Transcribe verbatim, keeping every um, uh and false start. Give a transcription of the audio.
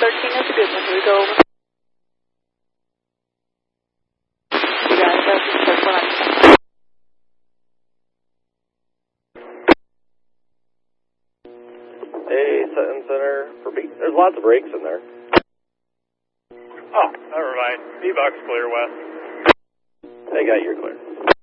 thirteen is a good one. Here we go. You guys have to check one. Hey, Sutton Center for B. There's lots of breaks in there. Oh, never mind. B-Box clear west. They got your clear.